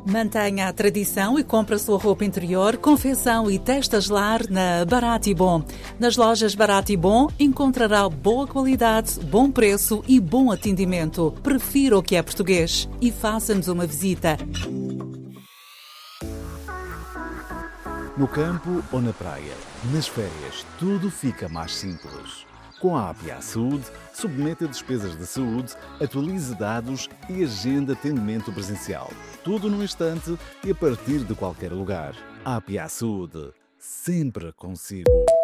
Mantenha a tradição e compre a sua roupa interior, confecção e testas lar na Barato e Bom. Nas lojas Barato e Bom encontrará boa qualidade, bom preço e bom atendimento. Prefira o que é português e faça-nos uma visita. No campo ou na praia, nas férias, tudo fica mais simples. Com a APA Saúde, submeta despesas de saúde, atualize dados e agenda atendimento presencial. Tudo num instante e a partir de qualquer lugar. APA Saúde, sempre consigo.